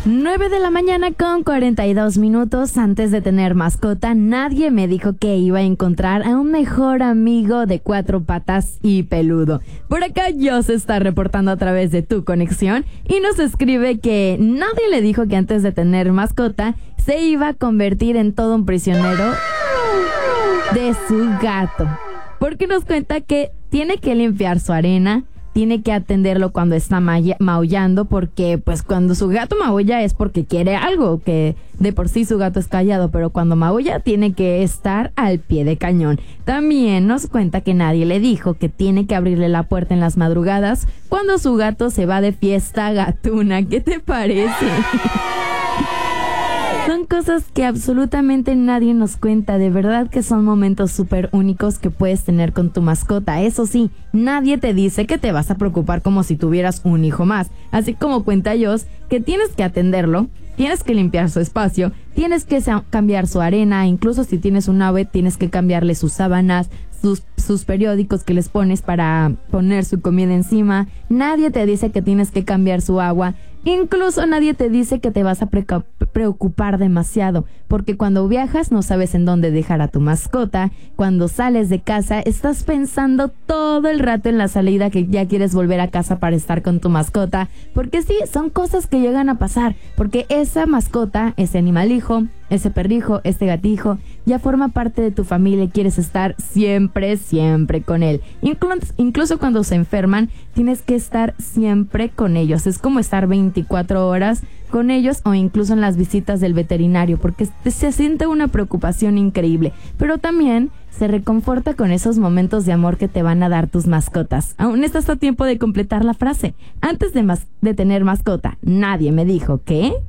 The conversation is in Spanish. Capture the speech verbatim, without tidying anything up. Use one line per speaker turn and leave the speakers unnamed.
nueve de la mañana con cuarenta y dos minutos. Antes de tener mascota, nadie me dijo que iba a encontrar a un mejor amigo de cuatro patas y peludo. Por acá yo se está reportando a través de Tu Conexión y nos escribe que nadie le dijo que antes de tener mascota se iba a convertir en todo un prisionero de su gato. Porque nos cuenta que tiene que limpiar su arena, tiene que atenderlo cuando está ma- maullando, porque pues cuando su gato maulla es porque quiere algo, que de por sí su gato es callado, pero cuando maulla tiene que estar al pie de cañón. También nos cuenta que nadie le dijo que tiene que abrirle la puerta en las madrugadas cuando su gato se va de fiesta gatuna. ¿Qué te parece? Son cosas que absolutamente nadie nos cuenta. De verdad que son momentos súper únicos que puedes tener con tu mascota. Eso sí, nadie te dice que te vas a preocupar como si tuvieras un hijo más. Así como cuenta Joss, que tienes que atenderlo, tienes que limpiar su espacio, tienes que sa- cambiar su arena, incluso si tienes un ave, tienes que cambiarle sus sábanas, sus, sus periódicos que les pones para poner su comida encima. Nadie te dice que tienes que cambiar su agua. Incluso nadie te dice que te vas a preca- preocupar demasiado, porque cuando viajas no sabes en dónde dejar a tu mascota. Cuando sales de casa estás pensando todo el rato en la salida, que ya quieres volver a casa para estar con tu mascota, porque sí, son cosas que llegan a pasar, porque esa mascota, ese animalijo, ese perrijo, este gatijo, ya forma parte de tu familia y quieres estar siempre, siempre con él. Inclu- incluso cuando se enferman, tienes que estar siempre con ellos. Es como estar veinticuatro horas con ellos, o incluso en las visitas del veterinario, porque se siente una preocupación increíble. Pero también se reconforta con esos momentos de amor que te van a dar tus mascotas. Aún estás a tiempo de completar la frase. Antes de, mas- de tener mascota, nadie me dijo que...